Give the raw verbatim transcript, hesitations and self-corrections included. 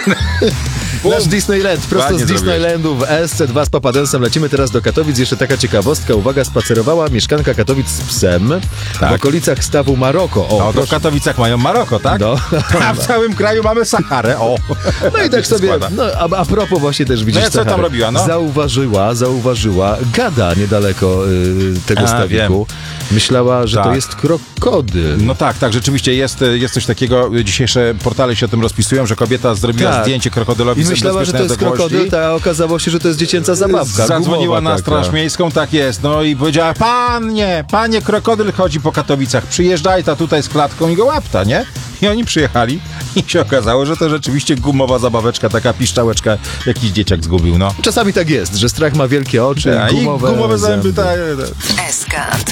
Nasz Disneyland, prosto Ładnie z Disneylandu w S C dwa z Papadensem. Lecimy teraz do Katowic. Jeszcze taka ciekawostka, uwaga, spacerowała mieszkanka Katowic z psem Tak. w okolicach stawu Maroko. O, O, to w Katowicach mają Maroko, tak? No. A w całym kraju mamy Saharę, o. No i tak sobie, no, a, a propos właśnie też widzisz, No i co tam Sahary. robiła, no? Zauważyła, zauważyła gada niedaleko y, tego A, stawiku. Myślała, że Tak. to jest krokodyl. No tak, tak, rzeczywiście jest, jest coś takiego, dzisiejsze portale się o tym rozpisują, że kobieta zrobiła Tak. zdjęcie krokodylowi I z myślała, że to jest bezpiecznej odległości. krokodyl, a okazało się, że to jest dziecięca zabawka. Zadzwoniła na taka. Straż Miejską, tak jest, no i powiedziała, panie, panie, krokodyl chodzi po Katowicach, przyjeżdżaj ta tutaj z klatką i go łapta, nie? I oni przyjechali i się okazało, że to rzeczywiście gumowa zabaweczka, taka piszczałeczka, jakiś dzieciak zgubił, no. Czasami tak jest, że strach ma wielkie oczy, A, gumowe, i gumowe zęby, zęby. tak. S K